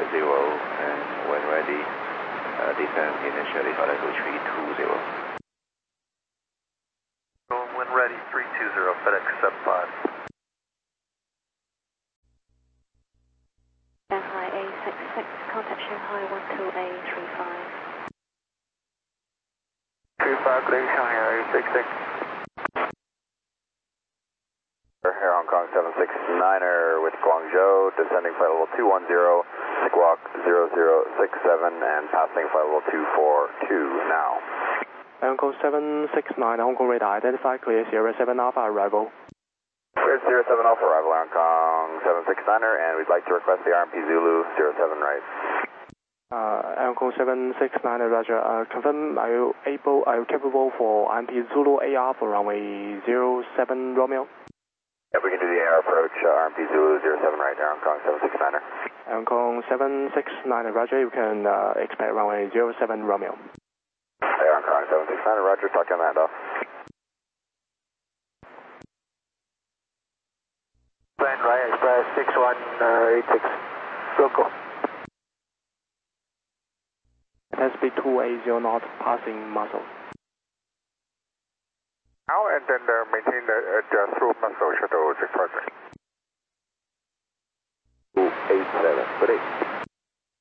and when ready, descend initially for level 320. When ready, 320, FedEx 75. Shanghai A66, contact Shanghai 12A35. 35, clear Shanghai A66. Air Hong Kong 769er with Guangzhou, descending flight level 210, squawk 0067 and passing flight level 242 now. Hong Kong 769, Hong Kong radar identified, clear Sierra 7 Alpha arrival. Clear Sierra 7 Alpha arrival, Hong Kong 769er, and we'd like to request the RMP Zulu 07 right. Hong Kong 769, Roger. Confirm, are you capable for RMP Zulu AR for runway 07 Romeo? Yeah, we can do the AR approach, RMP Zulu 07 right there, Hong Kong 769er. Hong Kong 769, Roger, you can expect runway 07 Romeo. Hey, Hong Kong 769er, Roger, talk to you on the handoff. Plan right, Express 6186, local. SB 280 knot passing muzzle. Now and then maintain the through muscle shuttle departure.